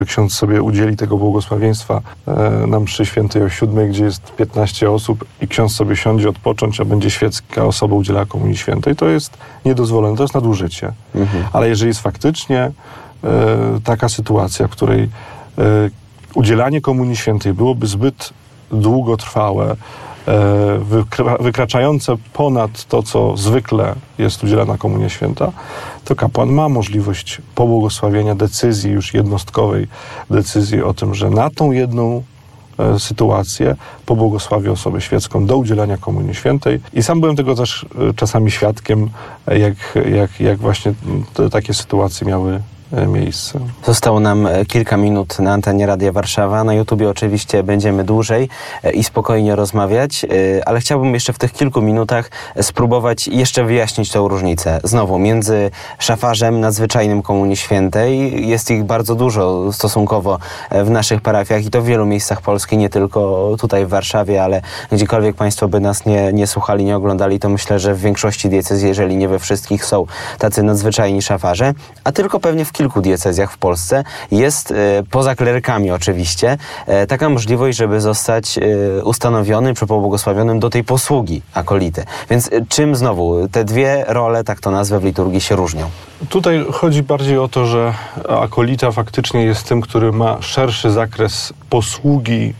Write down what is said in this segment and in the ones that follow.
ksiądz sobie udzieli tego błogosławieństwa na mszy świętej o 7, gdzie jest 15 osób i ksiądz sobie siądzie odpocząć, a będzie świecka osoba udzielała komunii świętej, to jest niedozwolone, to jest nadużycie. Ale jeżeli jest faktycznie taka sytuacja, w której udzielanie komunii świętej byłoby zbyt długotrwałe, wykraczające ponad to, co zwykle jest udzielana komunia święta, to kapłan ma możliwość pobłogosławienia decyzji już jednostkowej, decyzji o tym, że na tą jedną sytuację pobłogosławi osobę świecką do udzielania komunii świętej. I sam byłem tego też czasami świadkiem, jak właśnie takie sytuacje miały miejsce. Zostało nam kilka minut na antenie Radia Warszawa. Na YouTubie oczywiście będziemy dłużej i spokojnie rozmawiać, ale chciałbym jeszcze w tych kilku minutach spróbować jeszcze wyjaśnić tą różnicę. Znowu, między szafarzem nadzwyczajnym Komunii Świętej, jest ich bardzo dużo stosunkowo w naszych parafiach i to w wielu miejscach Polski, nie tylko tutaj w Warszawie, ale gdziekolwiek Państwo by nas nie słuchali, nie oglądali, to myślę, że w większości diecezji, jeżeli nie we wszystkich, są tacy nadzwyczajni szafarze, a tylko pewnie w kilku diecezjach w Polsce jest, poza klerykami oczywiście, taka możliwość, żeby zostać ustanowionym czy pobłogosławionym do tej posługi akolity. Więc czym znowu te dwie role, tak to nazwę, w liturgii się różnią? Tutaj chodzi bardziej o to, że akolita faktycznie jest tym, który ma szerszy zakres posługi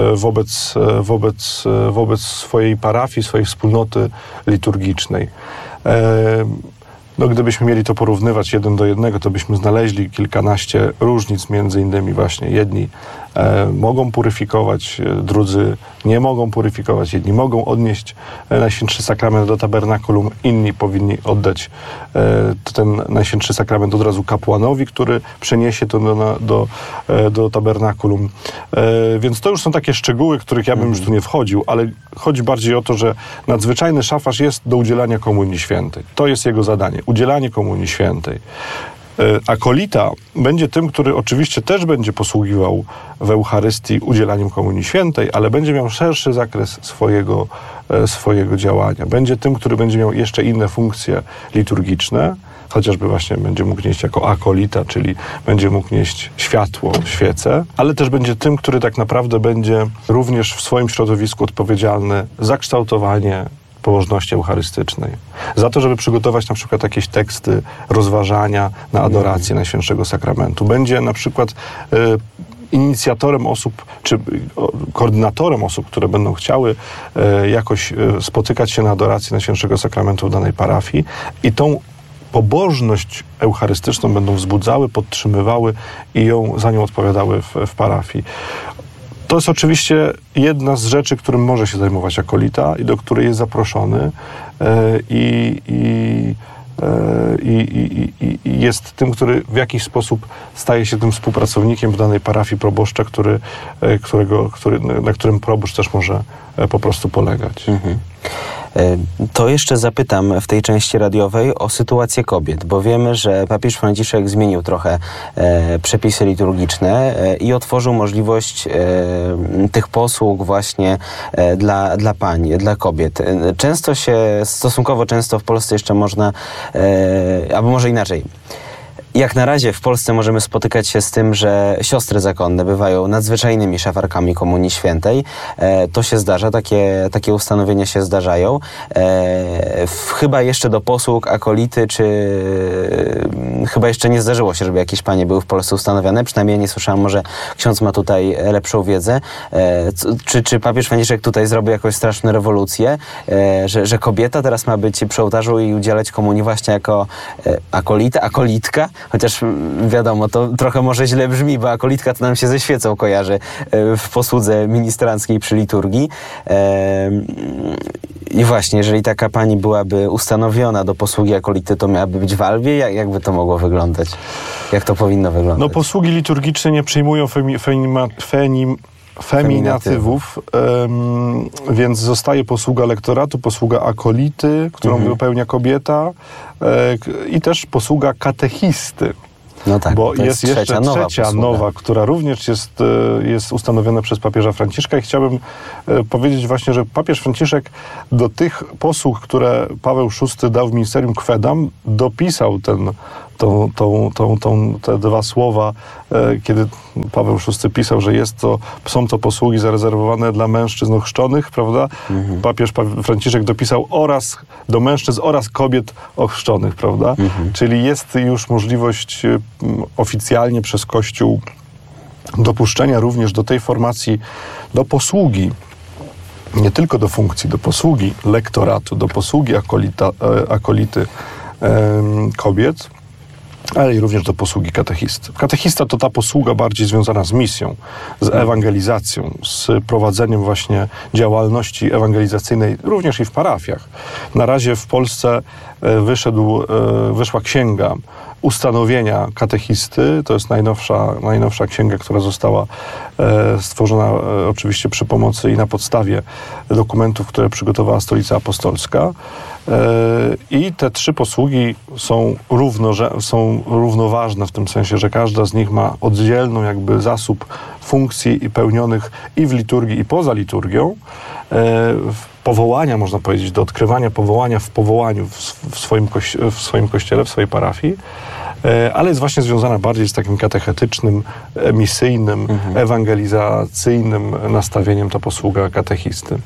wobec swojej parafii, swojej wspólnoty liturgicznej. No, gdybyśmy mieli to porównywać 1 do 1, to byśmy znaleźli kilkanaście różnic, między innymi właśnie jedni mogą puryfikować, drudzy nie mogą puryfikować, jedni mogą odnieść Najświętszy Sakrament do tabernakulum, inni powinni oddać ten Najświętszy Sakrament od razu kapłanowi, który przeniesie to do tabernakulum. Więc to już są takie szczegóły, których ja bym już tu nie wchodził, ale chodzi bardziej o to, że nadzwyczajny szafarz jest do udzielania komunii świętej. To jest jego zadanie, udzielanie komunii świętej. Akolita będzie tym, który oczywiście też będzie posługiwał w Eucharystii udzielaniem komunii świętej, ale będzie miał szerszy zakres swojego działania. Będzie tym, który będzie miał jeszcze inne funkcje liturgiczne, chociażby właśnie będzie mógł nieść jako akolita, czyli będzie mógł nieść światło, świecę, ale też będzie tym, który tak naprawdę będzie również w swoim środowisku odpowiedzialny za kształtowanie pobożności eucharystycznej. Za to, żeby przygotować na przykład jakieś teksty rozważania na adorację Najświętszego Sakramentu. Będzie na przykład inicjatorem osób, czy koordynatorem osób, które będą chciały jakoś spotykać się na adoracji Najświętszego Sakramentu w danej parafii i tą pobożność eucharystyczną będą wzbudzały, podtrzymywały i za nią odpowiadały w parafii. To jest oczywiście jedna z rzeczy, którym może się zajmować akolita i do której jest zaproszony i jest tym, który w jakiś sposób staje się tym współpracownikiem w danej parafii proboszcza, na którym proboszcz też może po prostu polegać. To jeszcze zapytam w tej części radiowej o sytuację kobiet, bo wiemy, że papież Franciszek zmienił trochę przepisy liturgiczne i otworzył możliwość tych posług właśnie dla pań, dla kobiet. Stosunkowo często w Polsce jeszcze można, albo może inaczej, jak na razie w Polsce możemy spotykać się z tym, że siostry zakonne bywają nadzwyczajnymi szafarkami Komunii Świętej. To się zdarza, takie ustanowienia się zdarzają. Chyba jeszcze do posług akolity, chyba jeszcze nie zdarzyło się, żeby jakieś panie były w Polsce ustanowione. Przynajmniej ja nie słyszałam, może ksiądz ma tutaj lepszą wiedzę. Czy papież Franciszek tutaj zrobił jakąś straszną rewolucję, że kobieta teraz ma być przy ołtarzu i udzielać komunii właśnie jako akolita, akolitka? Chociaż wiadomo, to trochę może źle brzmi, bo akolitka to nam się ze świecą kojarzy w posłudze ministranckiej przy liturgii. I właśnie, jeżeli taka pani byłaby ustanowiona do posługi akolity, to miałaby być w albie? Jakby to mogło wyglądać? Jak to powinno wyglądać? No, posługi liturgiczne nie przyjmują feminatywów, więc zostaje posługa lektoratu, posługa akolity, którą wypełnia kobieta i też posługa katechisty. No tak, bo jest jeszcze trzecia nowa, która również jest ustanowiona przez papieża Franciszka i chciałbym powiedzieć właśnie, że papież Franciszek do tych posług, które Paweł VI dał w Ministerium Quaedam, dopisał ten te dwa słowa, kiedy Paweł VI pisał, że są to posługi zarezerwowane dla mężczyzn ochrzczonych, prawda? Papież Franciszek dopisał do mężczyzn oraz kobiet ochrzczonych, prawda? Czyli jest już możliwość oficjalnie przez Kościół dopuszczenia również do tej formacji, do posługi, nie tylko do funkcji, do posługi lektoratu, do posługi akolity kobiet, ale i również do posługi katechisty. Katechista to ta posługa bardziej związana z misją, z ewangelizacją, z prowadzeniem właśnie działalności ewangelizacyjnej również i w parafiach. Na razie w Polsce wyszła księga ustanowienia katechisty. To jest najnowsza księga, która została stworzona oczywiście przy pomocy i na podstawie dokumentów, które przygotowała Stolica Apostolska. I te 3 posługi są równoważne w tym sensie, że każda z nich ma oddzielną jakby zasób funkcji i pełnionych i w liturgii, i poza liturgią. Powołania, można powiedzieć, do odkrywania powołania w powołaniu w swoim kościele, w swojej parafii, ale jest właśnie związana bardziej z takim katechetycznym, misyjnym, ewangelizacyjnym nastawieniem ta posługa katechisty.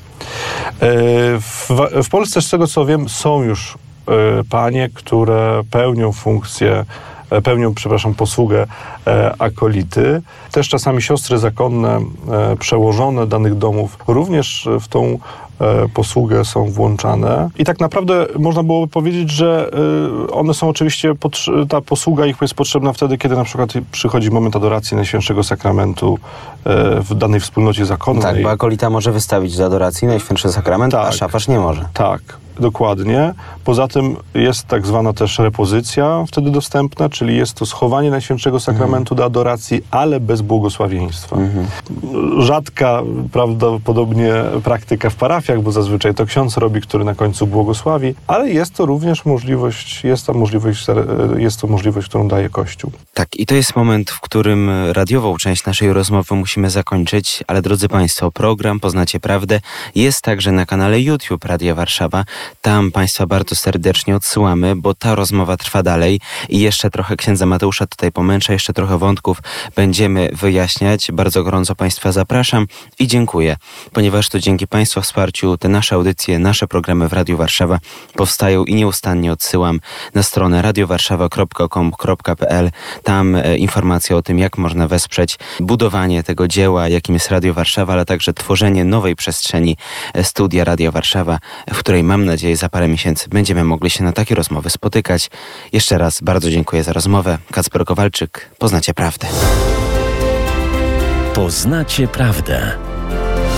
W Polsce, z tego co wiem, są już panie, które pełnią posługę akolity. Też czasami siostry zakonne, przełożone danych domów również w tą posługę są włączane. I tak naprawdę można byłoby powiedzieć, że one są oczywiście, ta posługa ich jest potrzebna wtedy, kiedy na przykład przychodzi moment adoracji Najświętszego Sakramentu w danej wspólnocie zakonnej. Tak, bo akolita może wystawić do adoracji Najświętszy Sakrament, a szafarz nie może. Tak. Dokładnie. Poza tym jest tak zwana też repozycja wtedy dostępna, czyli jest to schowanie Najświętszego Sakramentu do adoracji, ale bez błogosławieństwa. Rzadka prawdopodobnie praktyka w parafiach, bo zazwyczaj to ksiądz robi, który na końcu błogosławi, ale jest to również możliwość, jest to możliwość, którą daje Kościół. Tak, i to jest moment, w którym radiową część naszej rozmowy musimy zakończyć, ale drodzy Państwo, program Poznacie Prawdę jest także na kanale YouTube Radia Warszawa. Tam Państwa bardzo serdecznie odsyłamy, bo ta rozmowa trwa dalej i jeszcze trochę księdza Mateusza tutaj pomęczę, jeszcze trochę wątków będziemy wyjaśniać. Bardzo gorąco Państwa zapraszam i dziękuję, ponieważ to dzięki Państwa wsparciu te nasze audycje, nasze programy w Radiu Warszawa powstają i nieustannie odsyłam na stronę radiowarszawa.com.pl. Tam informacje o tym, jak można wesprzeć budowanie tego dzieła, jakim jest Radio Warszawa, ale także tworzenie nowej przestrzeni studia Radia Warszawa, w której mam nadzieję za parę miesięcy będziemy mogli się na takie rozmowy spotykać. Jeszcze raz bardzo dziękuję za rozmowę. Kacper Kowalczyk, Poznacie Prawdę. Poznacie Prawdę.